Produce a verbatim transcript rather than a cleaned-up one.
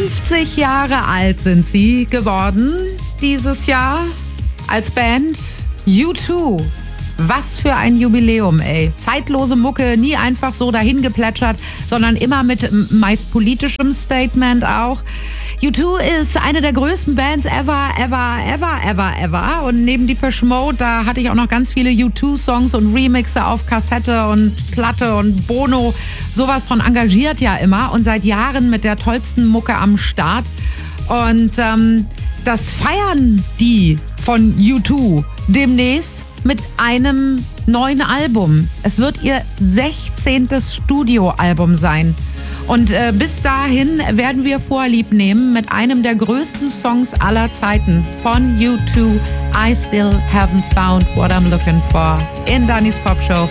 fünfzig Jahre alt sind sie geworden dieses Jahr als Band. U zwei. Was für ein Jubiläum, ey. Zeitlose Mucke, nie einfach so dahin geplätschert, sondern immer mit meist politischem Statement auch. U zwei ist eine der größten Bands ever, ever, ever, ever, ever. Und neben Depeche Mode, da hatte ich auch noch ganz viele U zwei Songs und Remixe auf Kassette und Platte und Bono. Sowas von engagiert ja immer und seit Jahren mit der tollsten Mucke am Start. Und ähm, das feiern die von U zwei demnächst mit einem neuen Album. Es wird ihr sechzehntes Studioalbum sein. Und äh, bis dahin werden wir Vorlieb nehmen mit einem der größten Songs aller Zeiten von U zwei, I Still Haven't Found What I'm Looking For, in Dannys Pop Show